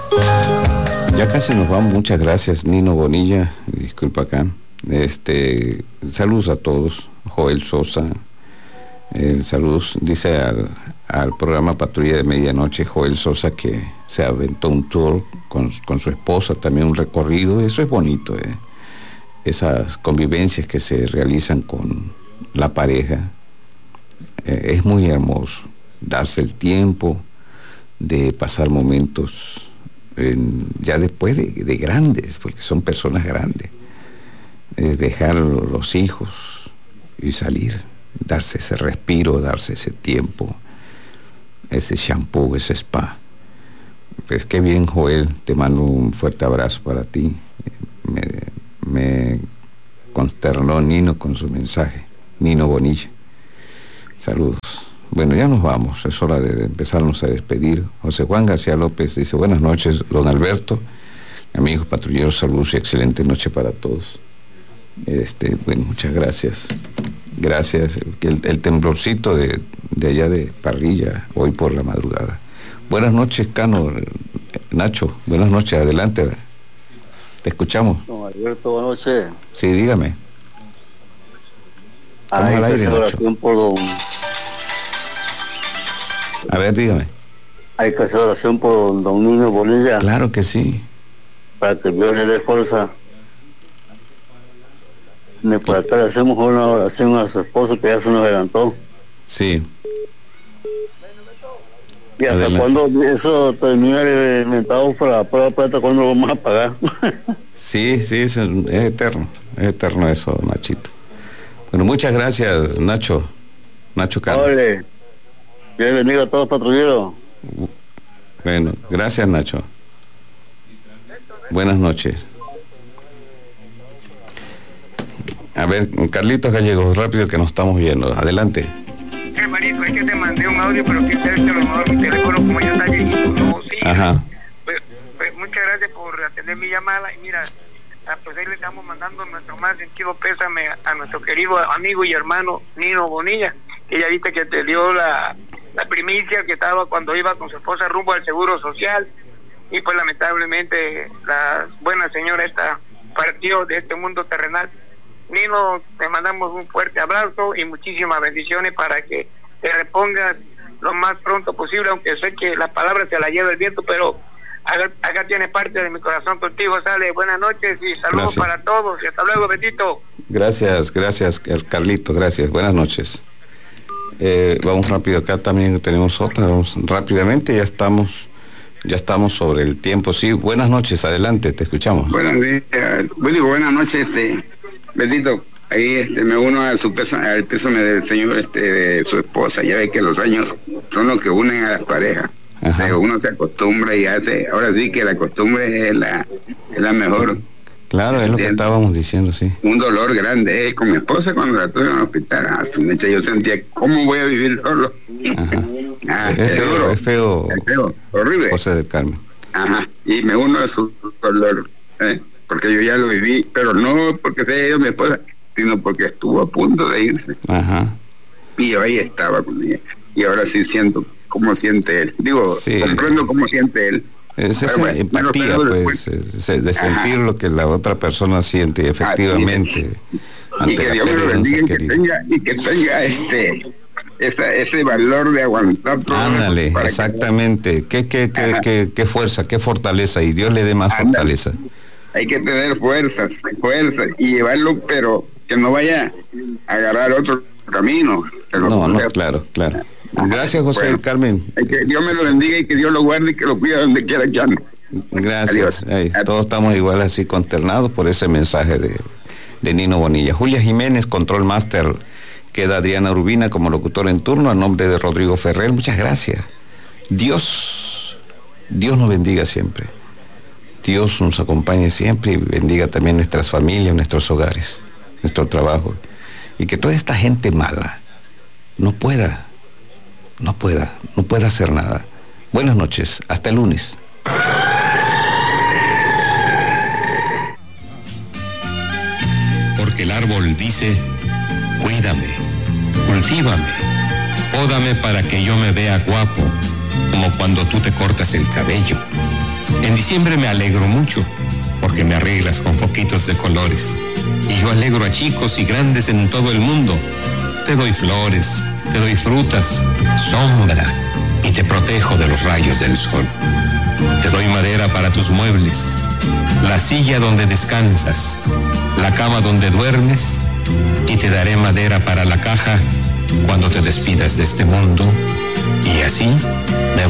Ya casi nos vamos, muchas gracias, Nino Bonilla, disculpa acá. Saludos a todos, Joel Sosa, saludos, dice al programa Patrulla de Medianoche, Joel Sosa, que se aventó un tour con su esposa, también un recorrido. Eso es bonito, esas convivencias que se realizan con la pareja, es muy hermoso, darse el tiempo de pasar momentos ya después de grandes, porque son personas grandes, dejar los hijos y salir, darse ese respiro, darse ese tiempo, ese shampoo, ese spa. Pues qué bien, Joel, te mando un fuerte abrazo para ti. Me consternó Nino con su mensaje, Nino Bonilla. Saludos. Bueno, ya nos vamos, es hora de empezarnos a despedir. José Juan García López dice: buenas noches, don Alberto, amigos patrulleros, saludos y excelente noche para todos. Bueno, muchas gracias. Gracias. El temblorcito de allá de Parrilla, hoy por la madrugada. Buenas noches, Cano, Nacho, buenas noches, adelante. Te escuchamos. Don Alberto, buenas noches. Sí, dígame. Estamos al aire, oración por don... A ver, dígame. Hay que hacer oración por don Nino Bonilla. Claro que sí. Para que Dios le dé fuerza. Por acá le hacemos una oración a su esposo que ya se nos adelantó. Sí. ¿Y hasta cuándo eso termina el inventado para la prueba plata? ¿Cuándo lo vamos a pagar? Sí, es eterno eso, Nachito. Bueno, muchas gracias, Nacho Carlos. Ole, bienvenido a todos, patrulleros. Bueno, gracias, Nacho. Buenas noches. A ver, Carlitos Gallegos, rápido que nos estamos viendo. Adelante. Marito, es que te mandé un audio, pero que te lo mejor mi teléfono como ya está llegando, no, sí. Ajá. Pues, muchas gracias por atender mi llamada. Y mira, pues ahí le estamos mandando nuestro más sentido pésame a nuestro querido amigo y hermano Nino Bonilla, que ya viste que te dio la primicia que estaba cuando iba con su esposa rumbo al Seguro Social, y pues lamentablemente la buena señora esta partió de este mundo terrenal. Nino, te mandamos un fuerte abrazo y muchísimas bendiciones para que te repongas lo más pronto posible, aunque sé que la palabra se la lleva el viento, pero acá tiene parte de mi corazón contigo. Sale, buenas noches y saludos para todos y hasta luego, Betito. Gracias, Carlito, gracias, buenas noches. Vamos rápido, acá también tenemos otra, vamos rápidamente, ya estamos sobre el tiempo. Sí, buenas noches, adelante, te escuchamos. Buenas noches, Betito, ahí me uno al pésame del señor de su esposa. Ya ve que los años son los que unen a las parejas. Uno se acostumbra y hace, ahora sí que la costumbre es la mejor. Claro, es lo que estábamos diciendo, sí. Un dolor grande, con mi esposa cuando la tuve en el hospital, yo sentía, ¿cómo voy a vivir solo? Es feo, horrible. José del Carmen. Y me uno a su dolor, porque yo ya lo viví, pero no porque se haya ido mi esposa, sino porque estuvo a punto de irse. Y yo ahí estaba con ella, y ahora sí siento cómo siente él. Comprendo cómo siente él. Es esa empatía, pues, de sentir lo que la otra persona siente, y efectivamente. Y que Dios me lo bendiga y que tenga ese valor de aguantar todo. Ándale, exactamente. Qué fuerza, qué fortaleza, y Dios le dé más fortaleza. Hay que tener fuerza y llevarlo, pero que no vaya a agarrar otro camino. Claro. Gracias, José del Carmen. Que Dios me lo bendiga y que Dios lo guarde y que lo cuide donde quiera que ande. Gracias. Todos estamos igual así consternados por ese mensaje de Nino Bonilla. Julia Jiménez, Control Master. Queda Adriana Urbina como locutor en turno, a nombre de Rodrigo Ferrer. Muchas gracias. Dios nos bendiga siempre. Dios nos acompañe siempre y bendiga también nuestras familias, nuestros hogares, nuestro trabajo. Y que toda esta gente mala no pueda hacer nada. Buenas noches, hasta el lunes. Porque el árbol dice: cuídame, cultívame, pódame para que yo me vea guapo, como cuando tú te cortas el cabello. En diciembre me alegro mucho porque me arreglas con foquitos de colores. Y yo alegro a chicos y grandes en todo el mundo. Te doy flores, te doy frutas, sombra y te protejo de los rayos del sol. Te doy madera para tus muebles, la silla donde descansas, la cama donde duermes, y te daré madera para la caja cuando te despidas de este mundo. Y así me